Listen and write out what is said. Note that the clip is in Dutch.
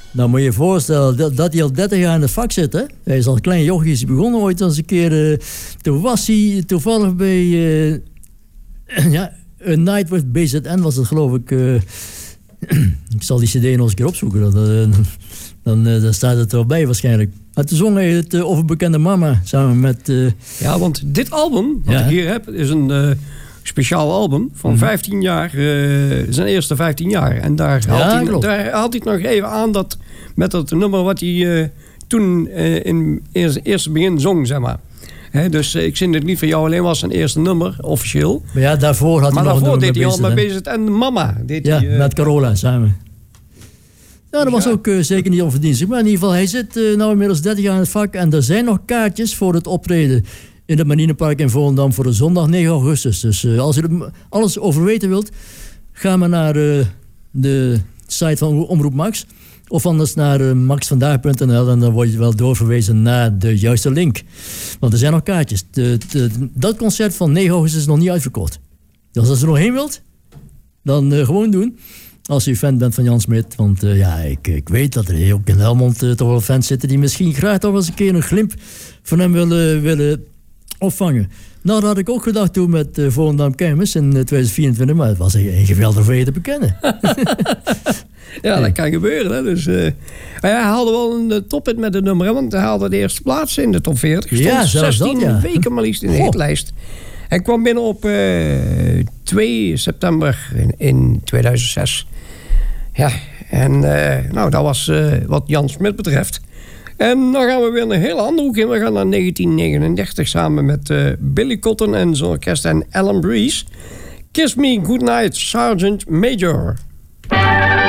Nou moet je je voorstellen dat hij al 30 jaar in het vak zit. Hè? Hij is al een klein jochie, is begonnen ooit eens een keer. Toen was hij toevallig bij A Night with BZN was het geloof ik. Ik zal die cd nog eens een keer opzoeken. Dan staat het erbij waarschijnlijk. Maar toen zong hij het over bekende mama samen met... Ja, want dit album, wat ik hier heb, is een speciaal album van 15 jaar. Zijn eerste 15 jaar. En daar haalt hij het nog even aan met dat nummer wat hij toen in het eerste begin zong, zeg maar. Dus ik zing het niet van jou alleen was zijn eerste nummer, officieel. Maar ja, daarvoor had hij nog een nummer deed hij al met BZN en Mama. Met Carola samen. Ja, dat was ook zeker niet onverdienstelijk. Maar in ieder geval, hij zit nou inmiddels 30 jaar in het vak. En er zijn nog kaartjes voor het optreden in het Marinepark in Volendam voor de zondag 9 augustus. Dus als u er alles over weten wilt, ga maar naar de site van Omroep Max. Of anders naar maxvandaag.nl en dan word je wel doorverwezen naar de juiste link. Want er zijn nog kaartjes. Dat concert van 9 augustus is nog niet uitverkocht. Dus als u er nog heen wilt, dan gewoon doen. Als u fan bent van Jan Smit. Want ik weet dat er ook in Helmond toch wel fans zitten die misschien graag toch wel eens een keer een glimp van hem willen opvangen. Nou, dat had ik ook gedacht toen met Volendam Kermis in 2024, maar het was een geweldig voor je te bekennen. Ja, dat kan gebeuren. Hè? Dus, hij haalde wel een tophit met het nummer, want hij haalde de eerste plaats in de top 40. Stond 16 weken maar liefst in de hitlijst. Hij kwam binnen op 2 september in 2006. Ja, en dat was wat Jan Smit betreft. En dan gaan we weer een hele andere hoek in. We gaan naar 1939 samen met Billy Cotton en zijn orkest en Alan Breeze. Kiss Me Goodnight, Sergeant Major.